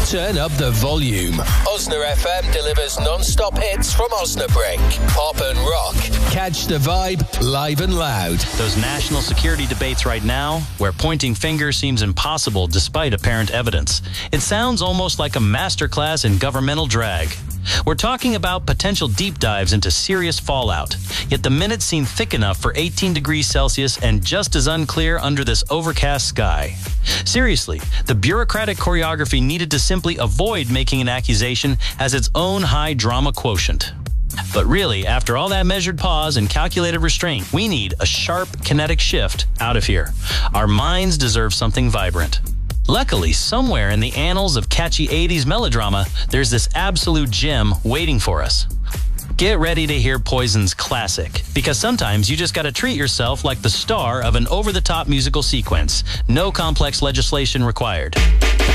Turn up the volume. Osna FM delivers non-stop hits from Osnabrück. Pop and rock. Catch the vibe live and loud. Those national security debates right now, where pointing fingers seems impossible despite apparent evidence. It sounds almost like a masterclass in governmental drag. We're talking about potential deep dives into serious fallout, yet the minutes seem thick enough for 18 degrees Celsius and just as unclear under this overcast sky. Seriously, the bureaucratic choreography needed to simply avoid making an accusation has its own high drama quotient. But really, after all that measured pause and calculated restraint, we need a sharp kinetic shift out of here. Our minds deserve something vibrant. Luckily, somewhere in the annals of catchy 80s melodrama, there's this absolute gem waiting for us. Get ready to hear Poison's classic, because sometimes you just gotta treat yourself like the star of an over-the-top musical sequence. No complex legislation required.